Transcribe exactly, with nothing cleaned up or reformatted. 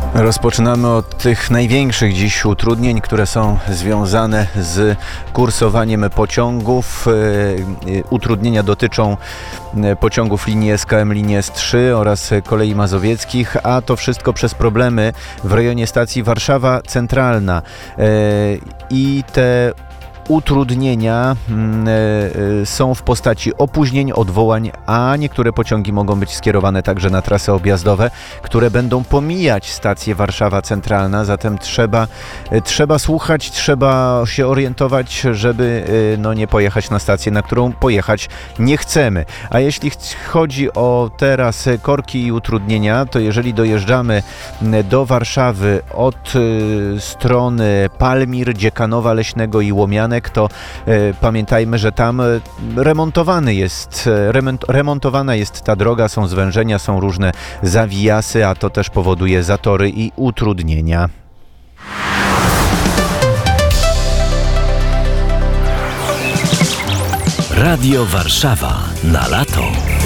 Rozpoczynamy od tych największych dziś utrudnień, które są związane z kursowaniem pociągów. Utrudnienia dotyczą pociągów linii S K M, linii S trzy oraz kolei mazowieckich, a to wszystko przez problemy w rejonie stacji Warszawa Centralna. I te utrudnienia są w postaci opóźnień, odwołań, a niektóre pociągi mogą być skierowane także na trasy objazdowe, które będą pomijać stację Warszawa Centralna, zatem trzeba, trzeba słuchać, trzeba się orientować, żeby no, nie pojechać na stację, na którą pojechać nie chcemy. A jeśli chodzi o teraz korki i utrudnienia, to jeżeli dojeżdżamy do Warszawy od strony Palmir, Dziekanowa Leśnego i Łomianek, to e, pamiętajmy, że tam remontowany jest, remont, remontowana jest ta droga, są zwężenia, są różne zawijasy, a to też powoduje zatory i utrudnienia. Radio Warszawa na lato.